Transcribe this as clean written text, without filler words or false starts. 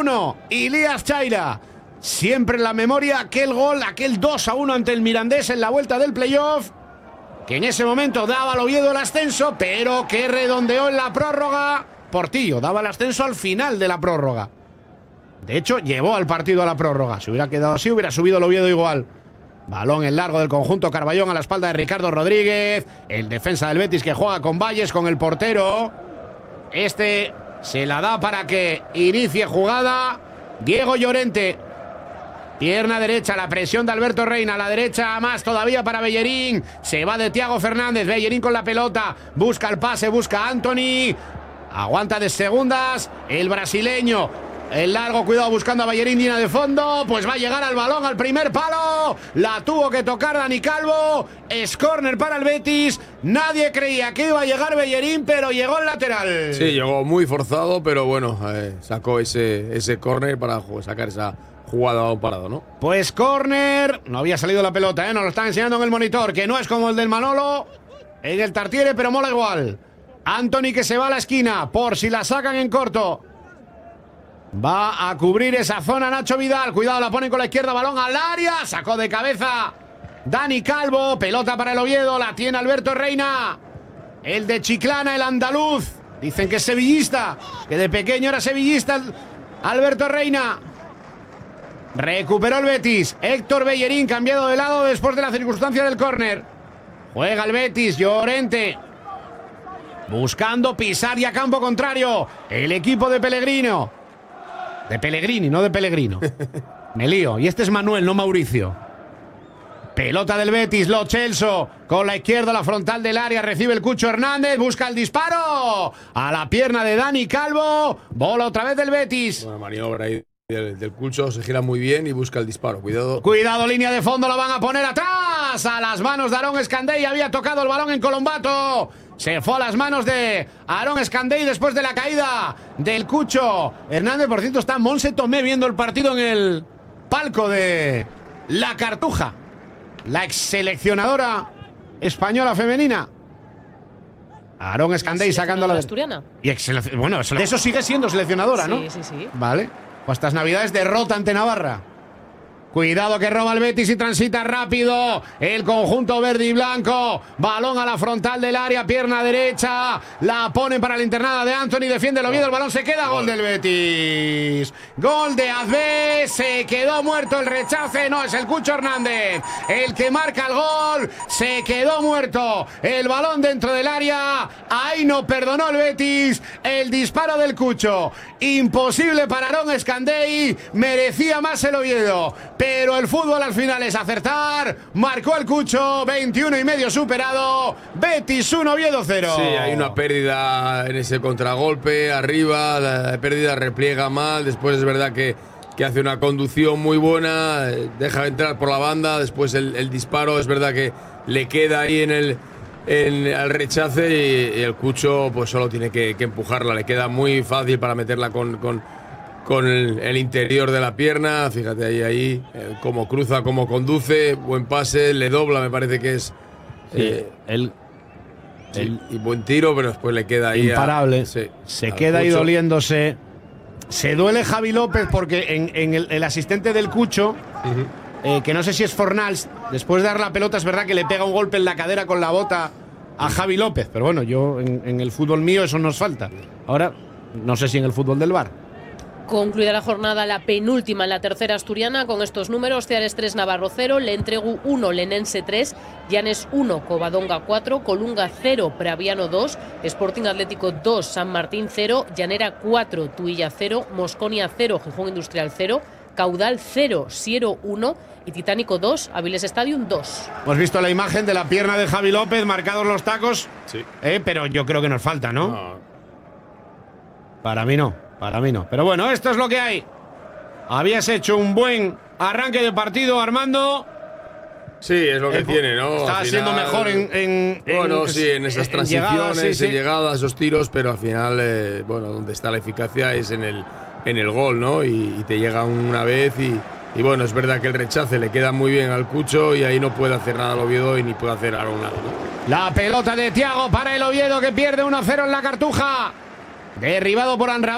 1, Ilías Chaira. Siempre en la memoria aquel gol, aquel 2-1 ante el Mirandés en la vuelta del playoff, que en ese momento daba al Oviedo el ascenso, pero que redondeó en la prórroga. Portillo daba el ascenso al final de la prórroga. De hecho, llevó al partido a la prórroga. Si hubiera quedado así, hubiera subido el Oviedo igual. Balón en largo del conjunto Carballón a la espalda de Ricardo Rodríguez. El defensa del Betis que juega con Valles, con el portero. Este se la da para que inicie jugada Diego Llorente. Pierna derecha, la presión de Alberto Reina. A la derecha más todavía para Bellerín. Se va de Thiago Fernández. Bellerín con la pelota. Busca el pase, busca a Anthony. Aguanta de segundas el brasileño. El largo, cuidado, buscando a Bellerín, línea de fondo. Pues va a llegar al balón, al primer palo. La tuvo que tocar Dani Calvo. Es córner para el Betis. Nadie creía que iba a llegar Bellerín, pero llegó el lateral. Sí, llegó muy forzado, pero bueno, sacó ese córner para sacar esa jugada a balón parado, ¿no? Pues córner. No había salido la pelota, nos lo están enseñando en el monitor, que no es como el del Manolo en el Tartiere, pero mola igual. Anthony que se va a la esquina, por si la sacan en corto. Va a cubrir esa zona Nacho Vidal. Cuidado, la ponen con la izquierda, balón al área. Sacó de cabeza Dani Calvo. Pelota para el Oviedo, la tiene Alberto Reina. El de Chiclana, el andaluz. Dicen que es sevillista, que de pequeño era sevillista Alberto Reina. Recuperó el Betis. Héctor Bellerín cambiado de lado después de la circunstancia del córner. Juega el Betis, Llorente. Buscando pisar ya campo contrario. El equipo de Pellegrino. De Pellegrini, no de Pellegrino. Me lío. Y este es Manuel, no Mauricio. Pelota del Betis, Lo Celso. Con la izquierda, la frontal del área. Recibe el Cucho Hernández. Busca el disparo. A la pierna de Dani Calvo. Bola otra vez del Betis. Buena maniobra ahí del Cucho. Se gira muy bien y busca el disparo. Cuidado. Cuidado, línea de fondo. La van a poner atrás. A las manos de Aarón Escandey. Había tocado el balón en Colombato. Se fue a las manos de Aarón Escandey después de la caída del Cucho Hernández. Por cierto, está Monse Tomé viendo el partido en el palco de La Cartuja. La ex seleccionadora española femenina. Aarón Escandey sacando la asturiana. Y bueno, eso sigue siendo seleccionadora, ¿no? Sí. Vale. Pues estas navidades derrota ante Navarra. Cuidado que roba el Betis y transita rápido el conjunto verde y blanco. Balón a la frontal del área, pierna derecha. La ponen para la internada de Anthony. Defiende el Oviedo, el balón se queda. Gol del Betis. Gol de Azbé. Se quedó muerto el rechace. No, es el Cucho Hernández el que marca el gol. Se quedó muerto el balón dentro del área. Ahí no perdonó el Betis. El disparo del Cucho. Imposible para Aarón Escandey. Merecía más el Oviedo. Pero el fútbol al final es acertar. Marcó el Cucho, 21,5 superado. Betis 1, Oviedo 0. Sí, hay una pérdida en ese contragolpe. Arriba, la pérdida repliega mal. Después es verdad que hace una conducción muy buena. Deja entrar por la banda. Después el disparo es verdad que le queda ahí al rechace. Y el Cucho pues solo tiene que empujarla. Le queda muy fácil para meterla con el interior de la pierna. Fíjate ahí cómo cruza, cómo conduce, buen pase, le dobla, me parece que es y buen tiro, pero después le queda ahí imparable. Se queda ahí doliéndose. Se duele Javi López porque en el asistente del Cucho, que no sé si es Fornals, después de dar la pelota es verdad que le pega un golpe en la cadera con la bota a Javi López, pero bueno, yo en el fútbol mío eso nos falta. Ahora no sé si en el fútbol del VAR. Concluida la jornada, la penúltima en la tercera asturiana, con estos números: Ceares 3, Navarro 0, Lentregu 1, Lenense 3, Llanes 1, Covadonga 4, Colunga 0, Praviano 2, Sporting Atlético 2, San Martín 0, Llanera 4, Tuilla 0, Mosconia 0, Gijón Industrial 0, Caudal 0, Siero 1 y Titánico 2, Avilés Stadium 2. Hemos visto la imagen de la pierna de Javi López, marcados los tacos, sí. Pero yo creo que nos falta, ¿no? Para mí no. Pero bueno, esto es lo que hay. Habías hecho un buen arranque de partido, Armando. Sí, es lo que tiene, ¿no? Está siendo mejor en esas transiciones, en llegadas, esos tiros, pero al final, donde está la eficacia es en el gol, ¿no? Y te llega una vez y bueno, es verdad que el rechace le queda muy bien al Cucho y ahí no puede hacer nada el Oviedo y ni puede hacer algo nada, ¿no? La pelota de Thiago para el Oviedo que pierde 1-0 en la Cartuja. Derribado por Andrade.